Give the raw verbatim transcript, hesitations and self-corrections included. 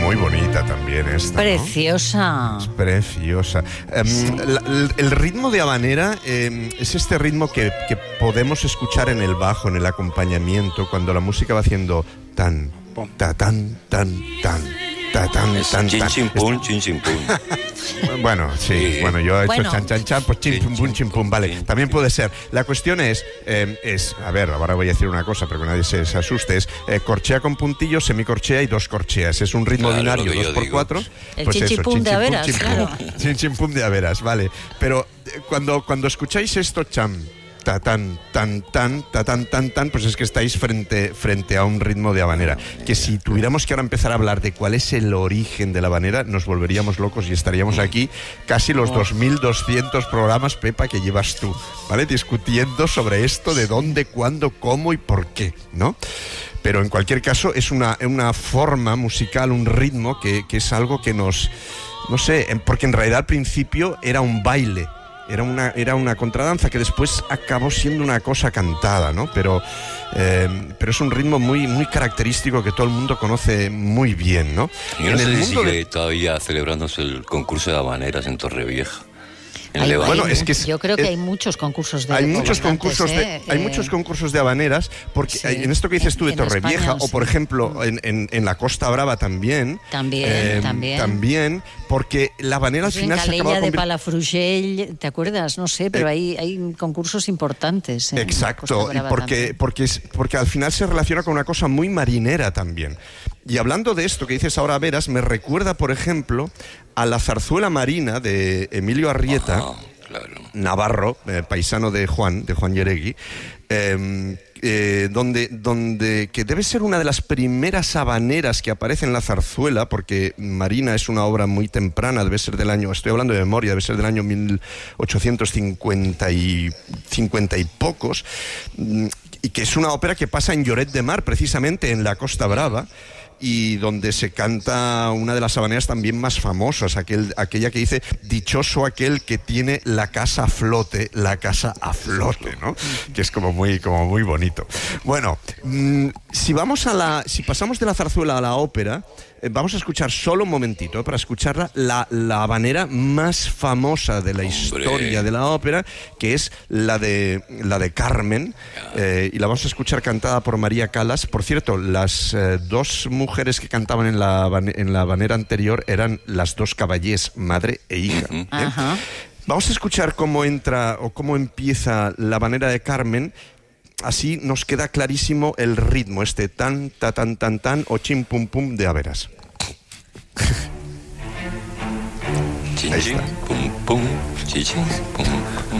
muy bonita también esta, Preciosa. ¿no? Es preciosa. Um, sí. la, el, el ritmo de habanera eh, es este ritmo que, que podemos escuchar en el bajo, en el acompañamiento, cuando la música va haciendo tan, ta, tan, tan, tan. Ta, tan, tan, chin, tan. chin, pum, chin, chin, pum. Bueno, sí, sí, bueno, yo he hecho bueno. chan, chan, chan, pues chin, pum, pum, chin, pum, vale, también puede ser. La cuestión es, eh, es, a ver, ahora voy a decir una cosa, pero que nadie se, se asuste, es eh, corchea con puntillos, semicorchea y dos corcheas. Es un ritmo claro, binario, dos por cuatro. El pues chin, eso, chin, de averas, chin, claro. Chin, chin, pum de averas, vale. Pero eh, cuando, cuando escucháis esto, cham, ta tan tan tan ta tan tan tan, pues es que estáis frente frente a un ritmo de habanera que si tuviéramos que ahora empezar a hablar de cuál es el origen de la habanera nos volveríamos locos y estaríamos aquí casi los dos mil doscientos programas, Pepa, que llevas tú, ¿vale? Discutiendo sobre esto, de dónde, cuándo, cómo y por qué, ¿no? Pero en cualquier caso es una, una forma musical, un ritmo que, que es algo que nos, no sé, porque en realidad al principio era un baile. Era una, era una contradanza que después acabó siendo una cosa cantada, ¿no? Pero, eh, pero es un ritmo muy, muy característico que todo el mundo conoce muy bien, ¿no? Yo no en sé el mundo sigue de... todavía celebrándose el concurso de habaneras en Torrevieja. Hay, hay, bueno, es que es, yo creo que es, hay muchos concursos de hay muchos concursos ¿eh? de hay muchos concursos de habaneras porque sí, en esto que dices tú de Torrevieja España, o por sí. ejemplo en, en, en la Costa Brava también también eh, también también porque la habanera pues al final en se acaba de Palafrugell, ¿te acuerdas? No sé, pero eh, hay hay concursos importantes. ¿eh? Exacto, y porque porque porque al final se relaciona con una cosa muy marinera también. Y hablando de esto que dices ahora, Veras, me recuerda, por ejemplo, a la zarzuela marina de Emilio Arrieta, oh, claro. Navarro, eh, paisano de Juan, de Juan Yeregui, eh, eh, donde, donde, que debe ser una de las primeras habaneras que aparece en la zarzuela, porque Marina es una obra muy temprana, debe ser del año, estoy hablando de memoria, debe ser del año mil ochocientos cincuenta y, cincuenta y pocos, y que es una ópera que pasa en Lloret de Mar, precisamente en la Costa Brava, y donde se canta una de las habaneras también más famosas, aquel, aquella que dice dichoso aquel que tiene la casa a flote, la casa a flote, ¿no? Que es como muy, como muy bonito. Bueno, mmm, si vamos a la, si pasamos de la zarzuela a la ópera, eh, vamos a escuchar solo un momentito, eh, para escucharla, la, la habanera más famosa de la Hombre. historia de la ópera, que es la de, la de Carmen, eh, y la vamos a escuchar cantada por María Callas. Por cierto, las eh, dos mujeres que cantaban en la, en la habanera anterior eran las dos Caballés, madre e hija. ¿eh? Ajá. Vamos a escuchar cómo entra o cómo empieza la habanera de Carmen. Así nos queda clarísimo el ritmo, este tan, ta, tan, tan, tan o chim, pum, pum de Averas. Chin, chin, pum, pum, chin, chin, pum.